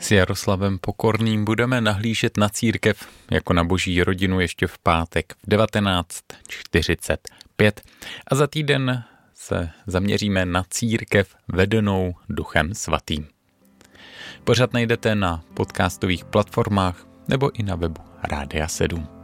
S Jaroslavem Pokorným budeme nahlížet na církev jako na boží rodinu ještě v pátek v 19:45 a za týden se zaměříme na církev vedenou Duchem Svatým. Pořad najdete na podcastových platformách nebo i na webu Rádia 7.